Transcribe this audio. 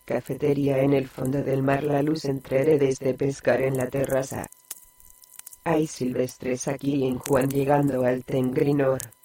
Cafetería en el fondo del mar, la luz entre redes de pescar en la terraza. Hay silvestres aquí en Juan llegando al Tengrinor.